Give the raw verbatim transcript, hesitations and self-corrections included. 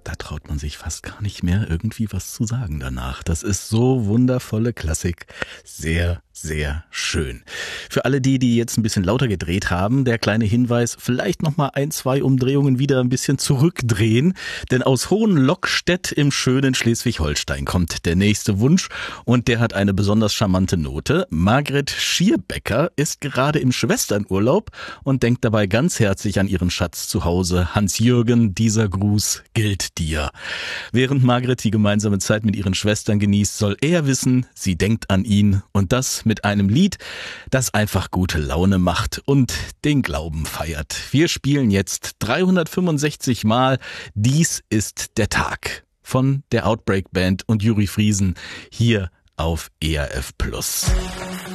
Da traut man sich fast gar nicht mehr irgendwie was zu sagen danach. Das ist so wundervolle Klassik. Sehr, sehr schön. Für alle die, die jetzt ein bisschen lauter gedreht haben, der kleine Hinweis, vielleicht nochmal ein, zwei Umdrehungen wieder ein bisschen zurückdrehen. Denn aus Hohenlockstedt im schönen Schleswig-Holstein kommt der nächste Wunsch und der hat eine besonders charmante Note. Margret Schierbecker ist gerade im Schwesternurlaub und denkt dabei ganz herzlich an ihren Schatz zu Hause. Hans-Jürgen, dieser Gruß gilt dir. Während Margret die gemeinsame Zeit mit ihren Schwestern genießt, soll er wissen, sie denkt an ihn und das mit einem Lied, das einfach gute Laune macht und den Glauben feiert. Wir spielen jetzt dreihundertfünfundsechzig Mal Dies ist der Tag von der Outbreak Band und Juri Friesen hier auf E R F Plus.